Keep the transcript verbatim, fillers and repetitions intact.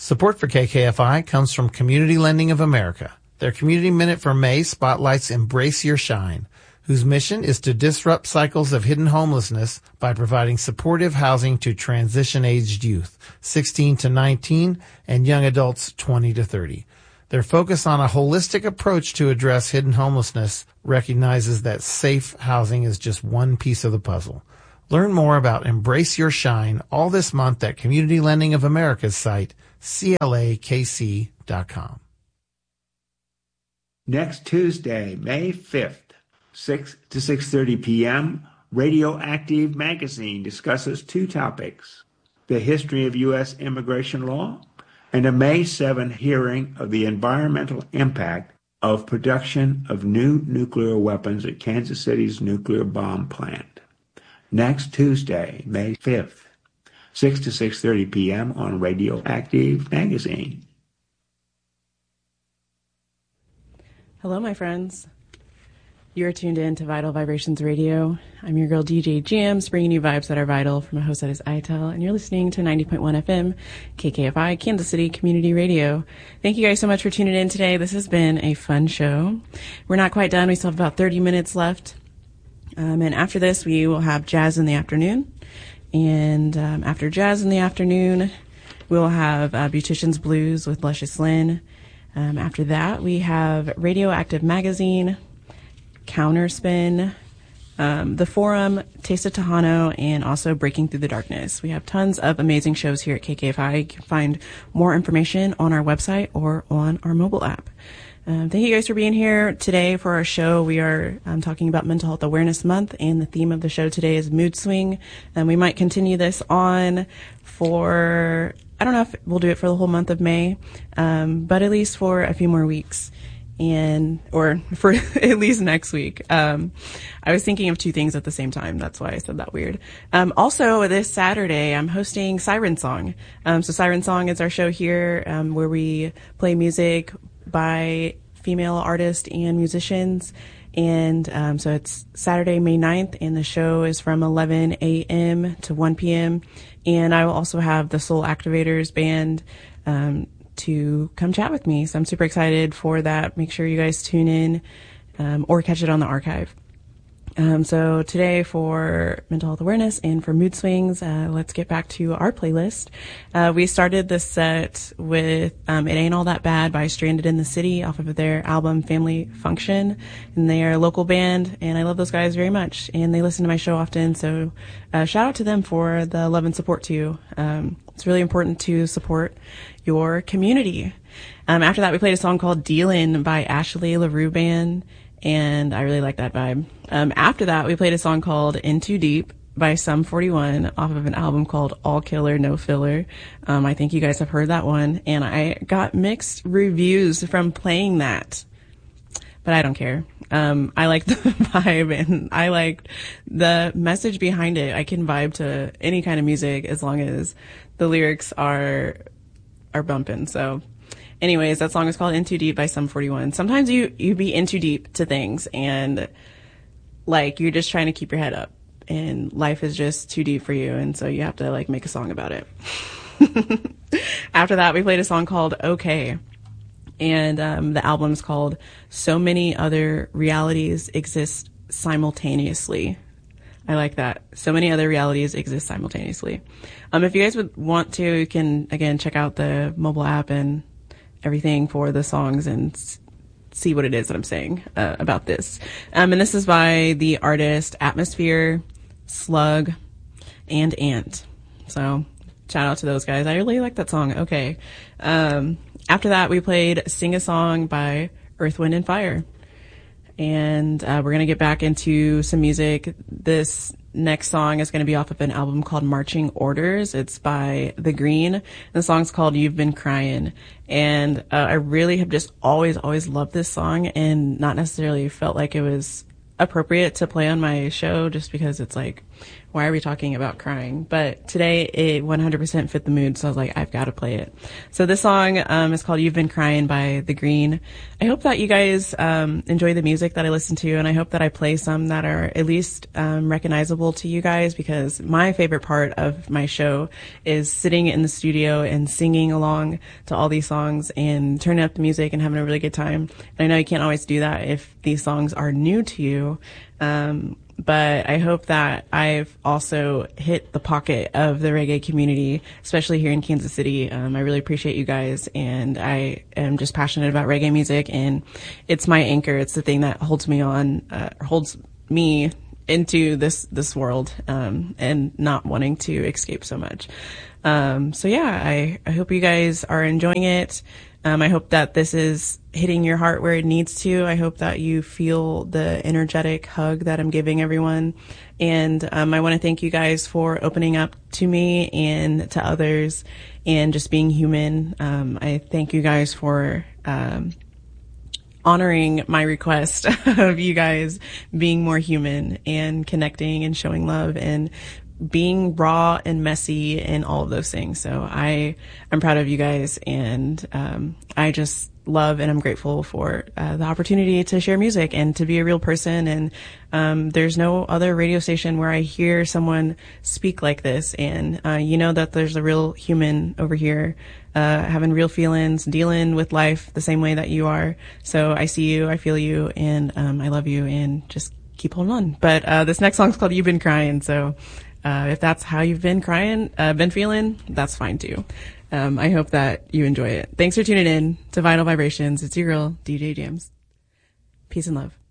Support for K K F I comes from Community Lending of America. Their Community Minute for May spotlights Embrace Your Shine, whose mission is to disrupt cycles of hidden homelessness by providing supportive housing to transition-aged youth, sixteen to nineteen, and young adults, twenty to thirty. Their focus on a holistic approach to address hidden homelessness recognizes that safe housing is just one piece of the puzzle. Learn more about Embrace Your Shine all this month at Community Lending of America's site, C L A K C dot com. Next Tuesday, May fifth, six to six thirty p.m., Radioactive Magazine discusses two topics: the history of U S immigration law and a May seventh hearing of the environmental impact of production of new nuclear weapons at Kansas City's nuclear bomb plant. Next Tuesday, May fifth, six to six thirty p.m. on Radioactive Magazine. Hello, my friends. You are tuned in to Vital Vibrations Radio. I'm your girl, D J Jams, bringing you vibes that are vital from a host that is Itel, and you're listening to ninety point one F M, K K F I, Kansas City Community Radio. Thank you guys so much for tuning in today. This has been a fun show. We're not quite done. We still have about thirty minutes left. Um, and after this, we will have Jazz in the Afternoon. And um, after Jazz in the Afternoon, we'll have uh, Beautician's Blues with Luscious Lynn. Um, after that, we have Radioactive Magazine, Counterspin, um, The Forum, Taste of Tejano, and also Breaking Through the Darkness. We have tons of amazing shows here at K K F I. You can find more information on our website or on our mobile app. Um, thank you guys for being here today for our show. We are um, talking about Mental Health Awareness Month, and the theme of the show today is mood swing. And we might continue this on for, I don't know if we'll do it for the whole month of May, um, but at least for a few more weeks. And, or for at least next week. Um, I was thinking of two things at the same time. That's why I said that weird. Um, also this Saturday, I'm hosting Siren Song. Um, so Siren Song is our show here, um, where we play music by female artists and musicians. And, um, so it's Saturday, May ninth, and the show is from eleven a.m. to one p.m. And I will also have the Soul Activators band, um, to come chat with me. So I'm super excited for that. Make sure you guys tune in, um, or catch it on the archive. Um, so today for mental health awareness and for mood swings, uh, let's get back to our playlist. Uh, we started this set with, um, It Ain't All That Bad by Stranded in the City off of their album Family Function. And they are a local band, and I love those guys very much. And they listen to my show often. So, uh, shout out to them for the love and support too. Um, it's really important to support your community. Um, after that, we played a song called Dealin' by Ashley LaRue Band, and I really like that vibe. Um, after that, we played a song called In Too Deep by Sum forty-one off of an album called All Killer, No Filler. Um, I think you guys have heard that one, and I got mixed reviews from playing that, but I don't care. Um, I like the vibe, and I like the message behind it. I can vibe to any kind of music as long as the lyrics are are bumping. So anyways, that song is called In Too Deep by Sum forty-one. Sometimes you, you be in too deep to things, and like you're just trying to keep your head up, and life is just too deep for you, and so you have to like make a song about it. After that, we played a song called Okay, and um, the album is called So Many Other Realities Exist Simultaneously. I like that. So many other realities exist simultaneously. Um, if you guys would want to, you can, again, check out the mobile app and everything for the songs and s- see what it is that I'm saying uh, about this. Um, and this is by the artist Atmosphere, Slug, and Ant. So shout out to those guys. I really like that song. Okay. Um, after that, we played Sing a Song by Earth, Wind, and Fire. And uh, we're going to get back into some music. This next song is going to be off of an album called Marching Orders. It's by The Green. And the song's called You've Been Crying. And uh, I really have just always, always loved this song, and not necessarily felt like it was appropriate to play on my show just because it's like why are we talking about crying? But today it one hundred percent fit the mood, so I was like, I've got to play it. So this song um, is called You've Been Crying by The Green. I hope that you guys um, enjoy the music that I listen to, and I hope that I play some that are at least um, recognizable to you guys, because my favorite part of my show is sitting in the studio and singing along to all these songs and turning up the music and having a really good time. And I know you can't always do that if these songs are new to you. Um, But I hope that I've also hit the pocket of the reggae community, especially here in Kansas City. Um, I really appreciate you guys, and I am just passionate about reggae music, and it's my anchor. It's the thing that holds me on, uh, holds me into this, this world, um, and not wanting to escape so much. Um, so yeah, I, I hope you guys are enjoying it. Um, I hope that this is hitting your heart where it needs to. I hope that you feel the energetic hug that I'm giving everyone. And um, I want to thank you guys for opening up to me and to others and just being human. Um, I thank you guys for um, honoring my request of you guys being more human and connecting and showing love and being raw and messy and all of those things. So I, I'm proud of you guys, and um, I just love and I'm grateful for uh, the opportunity to share music and to be a real person. And um, there's no other radio station where I hear someone speak like this, and uh, you know that there's a real human over here uh, having real feelings, dealing with life the same way that you are. So I see you, I feel you, and um, I love you, and just keep holding on. But uh, this next song's called You've Been Crying, so Uh, if that's how you've been crying, uh, been feeling, that's fine too. Um, I hope that you enjoy it. Thanks for tuning in to Vital Vibrations. It's your girl, D J Jams. Peace and love.